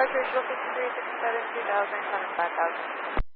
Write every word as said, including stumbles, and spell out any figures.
Park Ridgeville fifty-three fifty-seven two thousand, coming back out.